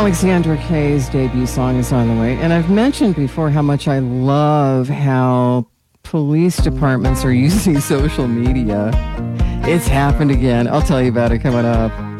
Alexandra Kay's debut song is on the way. And I've mentioned before how much I love how police departments are using social media. It's happened again. I'll tell you about it coming up.